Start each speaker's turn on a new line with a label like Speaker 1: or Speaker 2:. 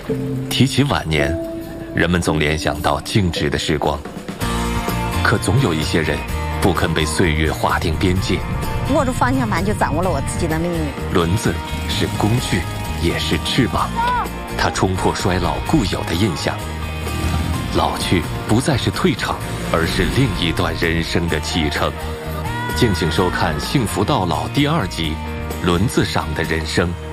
Speaker 1: 提起晚年，人们总联想到静止的时光，可总有一些人不肯被岁月划定边界。
Speaker 2: 握住方向盘就掌握了我自己的命运。
Speaker 1: 轮子是工具，也是翅膀，它冲破衰老固有的印象。老去不再是退场，而是另一段人生的启程。敬请收看《幸福到老》第2集《轮子上的人生》。